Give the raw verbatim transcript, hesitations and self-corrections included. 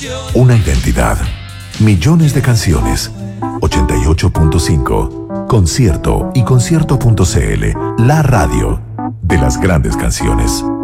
Una identidad. Millones de canciones. ochenta y ocho punto cinco. Concierto y concierto punto c l. La radio de las grandes canciones.